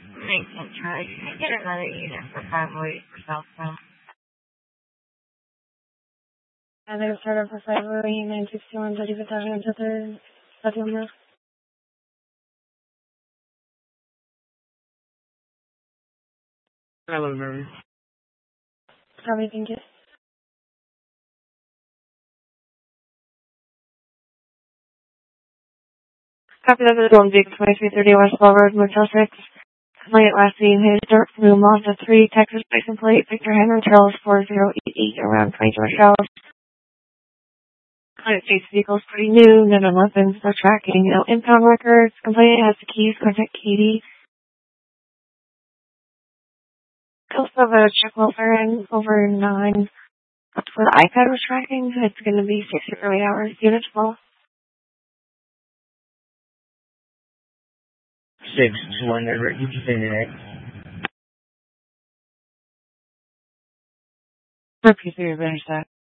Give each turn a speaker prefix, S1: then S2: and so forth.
S1: I can try to get another unit for 5 weeks for Southbound.
S2: And they started for 5 weeks, 961, 35,000 to the September.
S3: Hello, Mary.
S2: Probably think it. Copy that is 1 big 2330 West Ball Road, Motel 6. Complaint last seen his dirt from Mazda 3, Texas license plate, Victor Henry Charles 4088 around 20 George House. Client states vehicle is pretty new, none of weapons, no tracking, no impound records. Complainant has the keys, contact Katie. Also have a check welfare in over 9. That's where the iPad was tracking. It's going to be 6 or 8 hours. Unit 12.
S3: 6-1, you can send it next.
S2: Repeat your bench that.